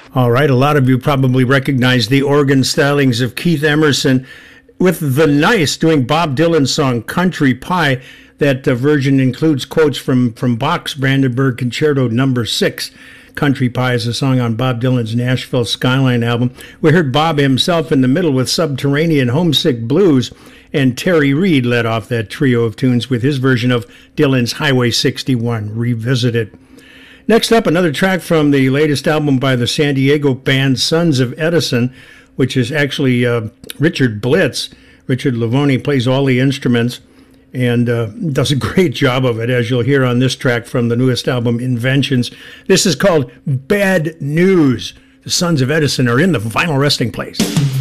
All right, a lot of you probably recognize the organ stylings of Keith Emerson with The Nice doing Bob Dylan's song Country Pie. That version includes quotes from Bach's Brandenburg Concerto No. 6. Country Pie is a song on Bob Dylan's Nashville Skyline album. We heard Bob himself in the middle with Subterranean Homesick Blues, and Terry Reid led off that trio of tunes with his version of Dylan's Highway 61 Revisited. Next up, another track from the latest album by the San Diego band Sons of Edison, which is actually Richard Blitz. Richard Lavoni plays all the instruments and does a great job of it, as you'll hear on this track from the newest album, Inventions. This is called Bad News. The Sons of Edison are in the final resting place.